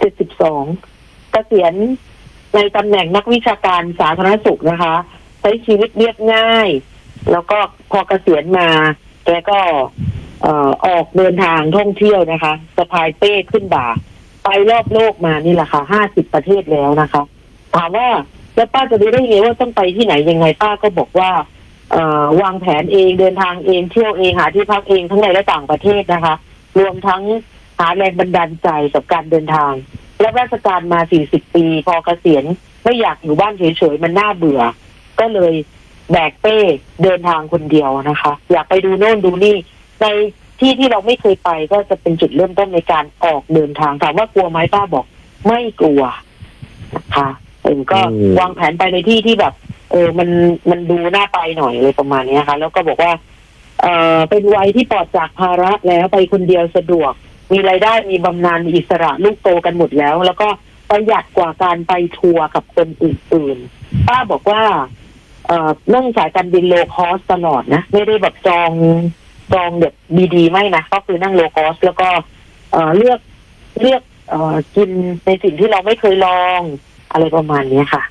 72เกษียณในตำแหน่งนักวิชาการสาธารณสุขนะคะใช้ชีวิตเรียบง่ายแล้วก็พอเกษียณมาแกก็ออกเดินทางท่องเที่ยวนะคะสะพายเป้ขึ้นบ่าไปรอบโลกมานี่แหละค่ะ50 ประเทศแล้วนะคะถามว่าแล้วป้าจะรู้ได้ไงว่าต้องไปที่ไหนยังไงป้าก็บอกว่าวางแผนเองเดินทางเองเที่ยวเองหาที่พักเองทั้งในและต่างประเทศนะคะรวมทั้งหาแรงบันดาลใจกับการเดินทางรับราชการมา40 ปีพอเกษียณไม่อยากอยู่บ้านเฉยๆมันน่าเบื่อก็เลยแบกเป้เดินทางคนเดียวนะคะอยากไปดูโน่นดูนี่ในที่ที่เราไม่เคยไปก็จะเป็นจุดเริ่มต้นในการออกเดินทางถามว่ากลัวไหมป้าบอกไม่กลัวนะคะก็วางแผนไปในที่ที่แบบมันดูน่าไปหน่อยเลยประมาณนี้ค่ะแล้วก็บอกว่าเป็นวัยที่ปลอดจากภาระแล้วไปคนเดียวสะดวกมีรายได้มีบำนาญมีอิสระลูกโตกันหมดแล้วแล้วก็ประหยัดกว่าการไปทัวร์กับคนอื่นๆป้าบอกว่านั่งสายการบินโลคอสตลอดนะไม่ได้แบบจองแบบดีๆไม่นะก็คือนั่งโลคอสแล้วก็เลือกกินในสิ่งที่เราไม่เคยลองอะไรประมาณนี้ค่ะ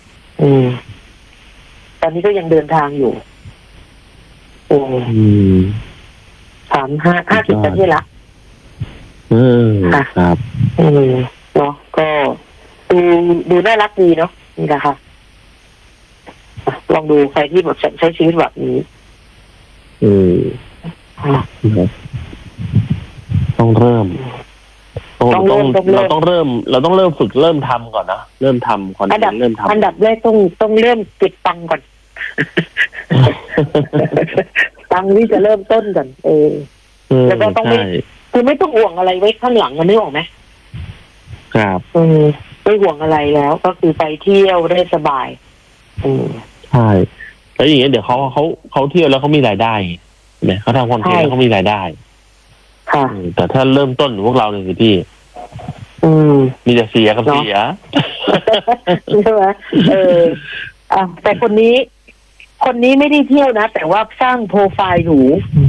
ตอนนี้ก็ยังเดินทางอยู่50 ประเทศละครับเนาะก็ดูน่ารักดีเนาะนี่แหละค่ะลองดูใครที่แบบใช้ชีวิตแบบนี้ต้องเริ่มเราต้องเริ่มฝึกเริ่มทำก่อนนะเริ่มทำคอนเทนต์เริ่มทำอันดับแรกต้องเริ่มเก็บตังค์ก่อน ตังค์ที่จะเริ่มต้นก่อนแล้วก็ต้องไม่ต้องห่วงอะไรไว้ข้างหลังมันนึกออกไหมครับไม่ห่วงอะไรแล้วก็คือไปเที่ยวได้สบายใช่แล้วอย่างเงี้ยเดี๋ยวเขาเที่ยวแล้วเขามีรายได้เนี่ยเขาทำคอนเทนต์แล้วเขามีรายได้ค่ะแต่ถ้าเริ่มต้นพวกเราเนี่ยสิพี่มีแต่เสียกับเสียใช่ไหมแต่คนนี้ไม่ได้เที่ยวนะแต่ว่าสร้างโปรไฟล์หรู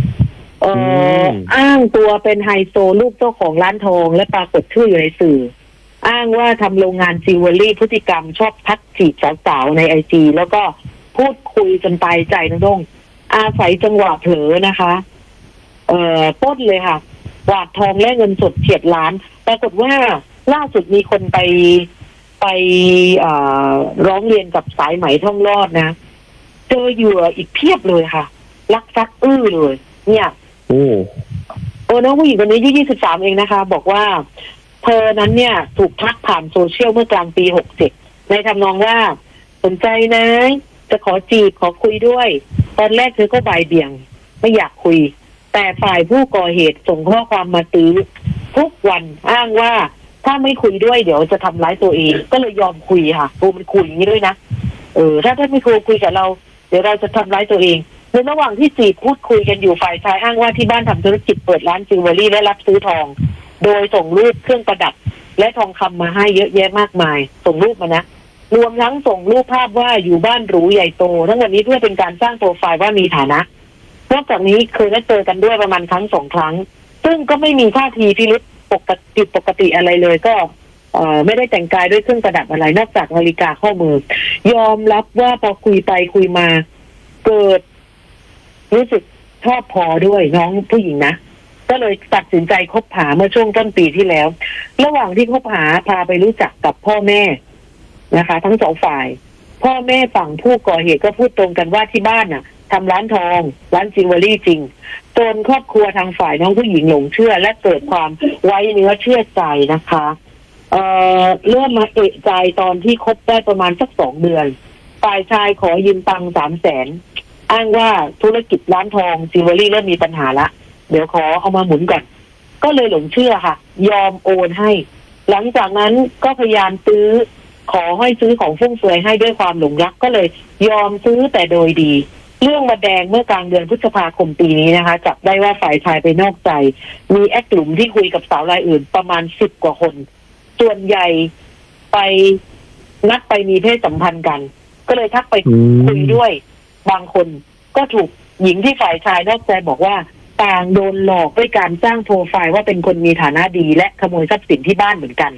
อ้างตัวเป็นไฮโซลูกเจ้าของร้านทองและปรากฏชื่ออยู่ในสื่ออ้างว่าทำโรงงานจิวเวลรี่พฤติกรรมชอบทักจีบสาวๆในIGแล้วก็พูดคุยจนตายใจน้องอาศัยจังหวะเผลอนะคะปล้นเลยค่ะกวาดทองและเงินสดเฉียดล้านปรากฏว่าล่าสุดมีคนไปร้องเรียนกับสายไหมท่องรอดนะเจอเหยื่ออีกเพียบเลยค่ะลักทรัพย์เลยเนี่ยน้องผู้หญิงคนนี้อายุ23เองนะคะบอกว่าเธอนั้นเนี่ยถูกทักผ่านโซเชียลเมื่อกลางปี67ในทำนองว่าสนใจนะจะขอจีบขอคุยด้วยตอนแรกเธอก็บ่ายเบี่ยงไม่อยากคุยแต่ฝ่ายผู้ก่อเหตุส่งข้อความมาตื้อทุกวันอ้างว่าถ้าไม่คุยด้วยเดี๋ยวจะทำร้ายตัวเองก็เลยยอมคุยค่ะมันคุยอย่างนี้ด้วยนะถ้าไม่คุยกับเราเดี๋ยวเราจะทำร้ายตัวเองในระหว่างที่จีบพูดคุยกันอยู่ฝ่ายชายอ้างว่าที่บ้านทำธุรกิจเปิดร้านจิวเวลรี่และรับซื้อทองโดยส่งรูปเครื่องประดับและทองคำมาให้เยอะแยะมากมายส่งรูปมานะรวมทั้งส่งรูปภาพว่าอยู่บ้านหรูใหญ่โตทั้งวันนี้เพื่อเป็นการสร้างโปรไฟล์ว่ามีฐานะนอกจากนี้เคยนัดเจอกันด้วยประมาณ2 ครั้งซึ่งก็ไม่มีท่าทีพิรุธปกติอะไรเลยก็ไม่ได้แต่งกายด้วยเครื่องประดับอะไรนอกจากนาฬิกาข้อมือยอมรับว่าพอคุยไปคุยมาเกิดรู้สึกชอบพอด้วยน้องผู้หญิงนะก็เลยตัดสินใจคบหาเมื่อช่วงต้นปีที่แล้วระหว่างที่คบหาพาไปรู้จักกับพ่อแม่นะคะทั้ง2 ฝ่ายพ่อแม่ฝั่งผู้ก่อเหตุก็พูดตรงกันว่าที่บ้านน่ะทำร้านทองร้านจิวเวลรี่จริงจนครอบครัวทางฝ่ายน้องผู้หญิงหลงเชื่อและเกิดความไว้เนื้อเชื่อใจนะคะเริ่มมาเอะใจตอนที่คบได้ประมาณสัก2 เดือนฝ่ายชายขอยืมตังค์300,000อ้างว่าธุรกิจร้านทองจิวเวลรี่เริ่มมีปัญหาละเดี๋ยวขอเอามาหมุนก่อนก็เลยหลงเชื่อค่ะยอมโอนให้หลังจากนั้นก็พยายามขอให้ซื้อของฟุ่มเฟือยให้ด้วยความหลงรักก็เลยยอมซื้อแต่โดยดีเรื่องมาแดงเมื่อกลางเดือนพฤษภาคมปีนี้นะคะจับได้ว่าฝ่ายชายไปนอกใจมีแอคกลุ่มที่คุยกับสาวรายอื่นประมาณ10 กว่าคนส่วนใหญ่ไปนัดไปมีเพศสัมพันธ์กันก็เลยทักไปคุยด้วยบางคนก็ถูกหญิงที่ฝ่ายชายนอกใจบอกว่าต่างโดนหลอกด้วยการสร้างโปรไฟล์ว่าเป็นคนมีฐานะดีและขโมยทรัพย์สินที่บ้านเหมือนกัน